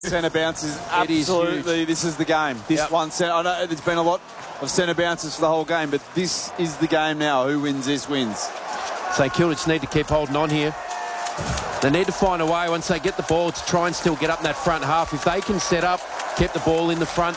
Centre bounce is absolutely, this is the game. This one centre, I know there's been a lot of centre bounces for the whole game, but this is the game now. Who wins this wins. St Kilda just need to keep holding on here. They need to find a way once they get the ball to try and still get up in that front half. If they can set up, keep the ball in the front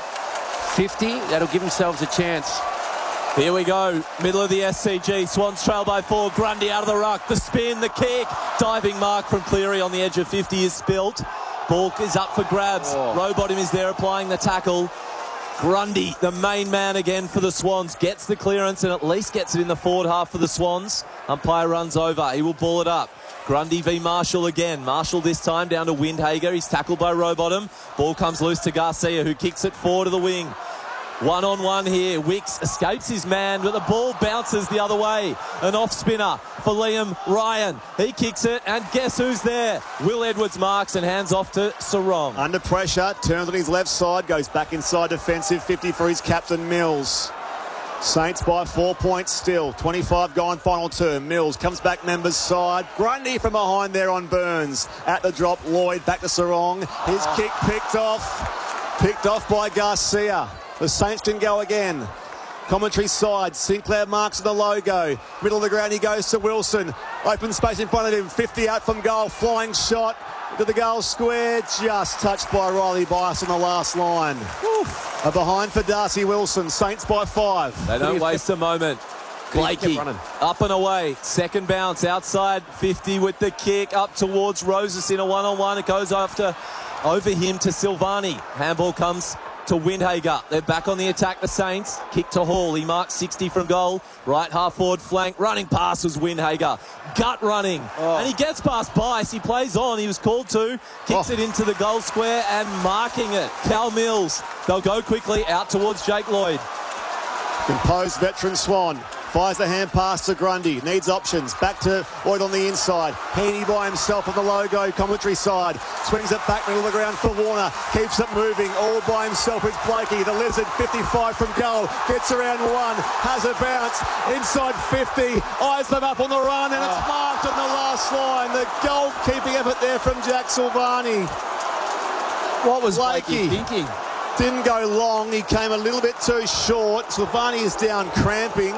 50, that'll give themselves a chance. Here we go, middle of the SCG. Swans trail by 4. Grundy out of the ruck. The spin, the kick. Diving mark from Cleary on the edge of 50 is spilt. Ball is up for grabs. Rowbottom is there applying the tackle. Grundy, the main man again for the Swans, gets the clearance and at least gets it in the forward half for the Swans. Umpire runs over. He will ball it up. Grundy v Marshall again. Marshall this time down to Windhager. He's tackled by Rowbottom. Ball comes loose to Garcia, who kicks it forward to the wing. One-on-one here. Wicks escapes his man, but the ball bounces the other way. An off-spinner for Liam Ryan. He kicks it, and guess who's there? Will Edwards marks and hands off to Sarong. Under pressure, turns on his left side, goes back inside defensive 50 for his captain, Mills. Saints by 4 points still. 25 gone, final term. Mills comes back members side. Grundy from behind there on Burns. At the drop, Lloyd back to Sarong. His kick picked off. Picked off by Garcia. The Saints can go again. Commentary side, Sinclair marks the logo. Middle of the ground, he goes to Wilson. Open space in front of him, 50 out from goal. Flying shot to the goal square. Just touched by Riley Bias on the last line. A behind for Darcy Wilson. Saints by 5. They don't waste a moment. Blakey up and away. Second bounce outside 50 with the kick up towards Roses in a one-on-one. It goes over him to Silvani. Handball comes to Windhager. They're back on the attack, the Saints. Kick to Hall. He marks 60 from goal. Right half forward flank. Running pass was Windhager. Gut running. And he gets past Bice. He plays on. He was called to. Kicks it into the goal square and marking it. Cal Mills. They'll go quickly out towards Jake Lloyd. Composed veteran Swan. Fires the hand pass to Grundy. Needs options. Back to Lloyd on the inside. Heaney by himself on the logo. Commentary side. Swings it back middle of the ground for Warner. Keeps it moving. All by himself with Blakey. The Lizard 55 from goal. Gets around one. Has a bounce. Inside 50. Eyes them up on the run. And it's marked on the last line. The goalkeeping effort there from Jack Silvani. What was Blakey thinking? Didn't go long. He came a little bit too short. Silvani is down cramping.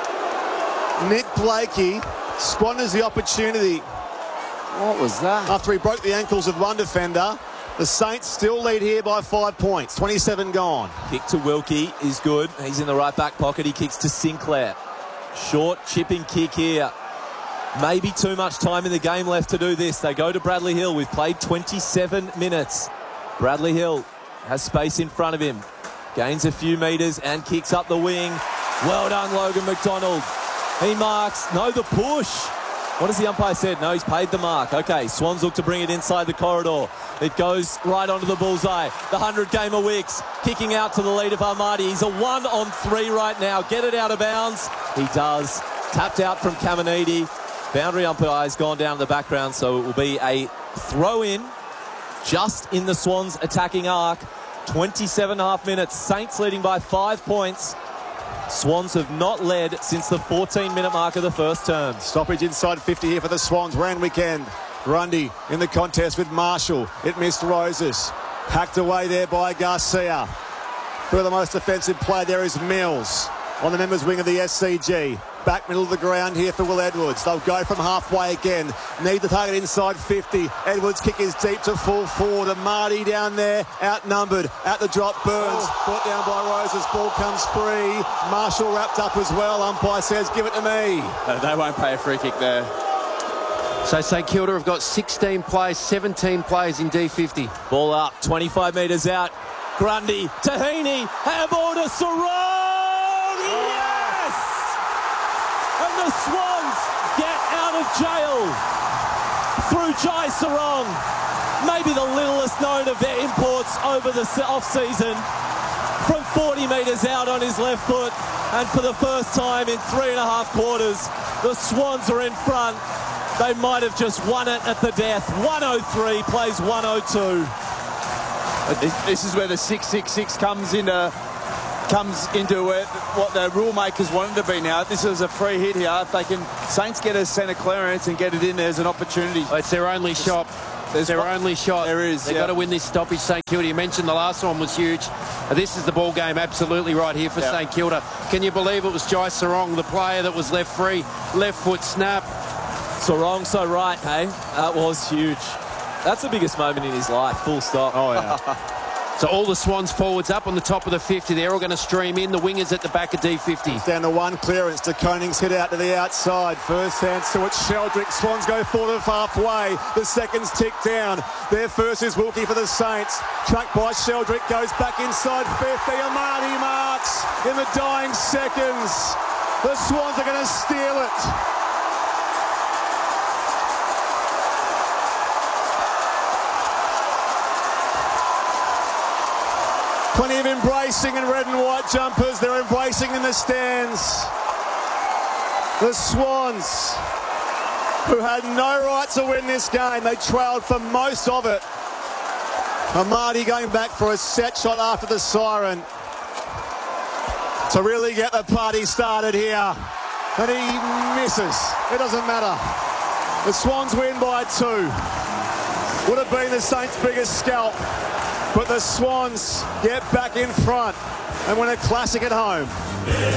Nick Blakey squanders the opportunity. What was that? After he broke the ankles of one defender, the Saints still lead here by 5 points. 27 gone. Kick to Wilkie is good. He's in the right back pocket. He kicks to Sinclair. Short chipping kick here. Maybe too much time in the game left to do this. They go to Bradley Hill. We've played 27 minutes. Bradley Hill has space in front of him. Gains a few metres and kicks up the wing. Well done, Logan McDonald. He marks. No, the push. What has the umpire said? No, he's paid the mark. Okay, Swans look to bring it inside the corridor. It goes right onto the bullseye. The 100-gamer Wicks kicking out to the lead of Armadi. He's a 1-on-3 right now. Get it out of bounds. He does. Tapped out from Caminiti. Boundary umpire has gone down to the background, so it will be a throw-in just in the Swans' attacking arc. 27.5 minutes. Saints leading by 5 points. Swans have not led since the 14-minute mark of the first term. Stoppage inside 50 here for the Swans. Round weekend. Grundy in the contest with Marshall. It missed Roses. Hacked away there by Garcia. For the most offensive play there is Mills on the members' wing of the SCG. Back middle of the ground here for Will Edwards. They'll go from halfway again. Need the target inside 50. Edwards' kick is deep to full forward. And Marty down there, outnumbered. At the drop, Burns. Brought down by Roses. Ball comes free. Marshall wrapped up as well. Umpire says, give it to me. They won't pay a free kick there. So St Kilda have got 16 players, 17 players in D50. Ball up, 25 metres out. Grundy, Tahini, handball to Sarong. Yes! And the Swans get out of jail through Jai Sarong. Maybe the littlest known of their imports over the off-season. From 40 metres out on his left foot. And for the first time in 3.5 quarters, the Swans are in front. They might have just won it at the death. 103 plays 102. This is where the 666 comes into what the rule makers wanted to be now. This is a free hit here. If they can, Saints get a centre clearance and get it in, there's an opportunity. It's their only shot. There's their only shot. There is. They've got to win this stoppage, St Kilda. You mentioned the last one was huge. This is the ball game absolutely right here for St Kilda. Can you believe it was Jai Sarong, the player that was left free, left foot snap. Sarong so right, hey? That was huge. That's the biggest moment in his life, full stop. Oh, yeah. So all the Swans forwards up on the top of the 50. They're all going to stream in. The wingers at the back of D50. Down to one clearance to Koning's hit out to the outside. First hand to it, Sheldrick. Swans go forward of halfway. The seconds tick down. Their first is Wilkie for the Saints. Tracked by Sheldrick, goes back inside 50. Amati marks in the dying seconds. The Swans are going to steal it. Plenty of embracing in red and white jumpers. They're embracing in the stands. The Swans, who had no right to win this game, they trailed for most of it. Amati going back for a set shot after the siren to really get the party started here. And he misses. It doesn't matter. The Swans win by 2. Would have been the Saints' biggest scalp. But the Swans get back in front and win a classic at home.